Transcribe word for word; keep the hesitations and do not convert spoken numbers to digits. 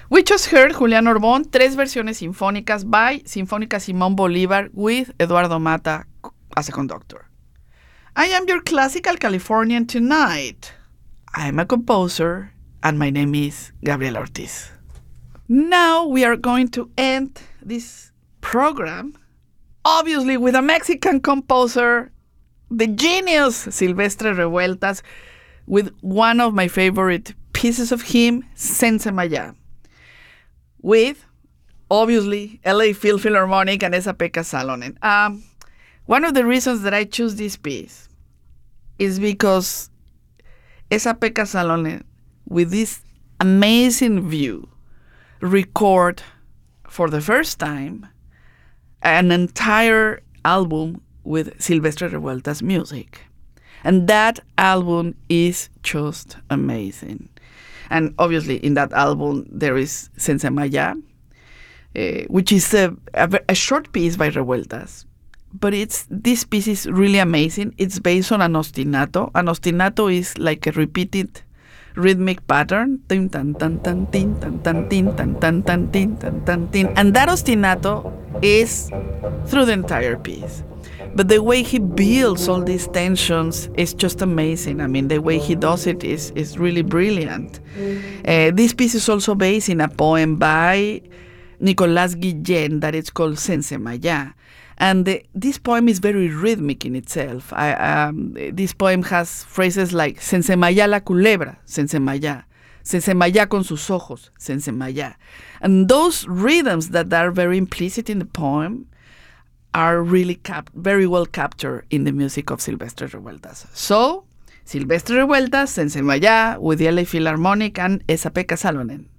We just heard Julián Orbón, tres versiones sinfónicas by Sinfónica Simón Bolívar with Eduardo Mata as a conductor. I am your classical Californian tonight. I am a composer, and my name is Gabriela Ortiz. Now we are going to end this program, obviously, with a Mexican composer, the genius Silvestre Revueltas, with one of my favorite pieces of him, Sensemayá, with, obviously, L A Phil Philharmonic and Esa-Pekka Salonen. Um, one of the reasons that I choose this piece is because Esa-Pekka Salonen, with this amazing view, record for the first time an entire album with Silvestre Revueltas music. And that album is just amazing. And obviously in that album there is Sensemayá, uh, which is a, a, a short piece by Revueltas. But it's this piece is really amazing. It's based on an ostinato. An ostinato is like a repeated rhythmic pattern. Tin tan tan tan tin tan tan tin tan tan tan tin tan tan tin. And that ostinato is through the entire piece. But the way he builds all these tensions is just amazing. I mean, the way he does it is, is really brilliant. Uh, this piece is also based in a poem by Nicolás Guillén that is called Sensemayá. And the, this poem is very rhythmic in itself. I, um, this poem has phrases like Sensemayá la culebra, Sensemayá. Sensemayá con sus ojos, Sensemayá. And those rhythms that are very implicit in the poem are really cap- very well captured in the music of Silvestre Revueltas. So, Silvestre Revueltas, Sensemayá, with the L A Philharmonic and Esa-Pekka Salonen.